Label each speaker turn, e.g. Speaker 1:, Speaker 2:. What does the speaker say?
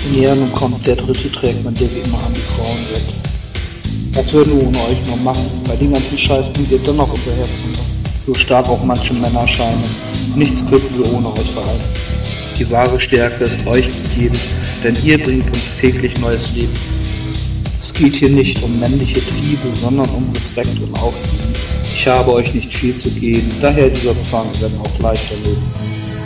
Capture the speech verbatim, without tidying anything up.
Speaker 1: Ja, nun kommt der dritte Track, mit dem wir immer an die Frauen weg. Was würden wir ohne euch noch machen? Bei den ganzen Scheiß sind wir dennoch hinterherzumachen. So stark auch manche Männer scheinen. Nichts könnten wir ohne euch verhalten. Die wahre Stärke ist euch gegeben, denn ihr bringt uns täglich neues Leben. Es geht hier nicht um männliche Triebe, sondern um Respekt und auch Liebe. Ich habe euch nicht viel zu geben, daher dieser Song werden auch leichter leben.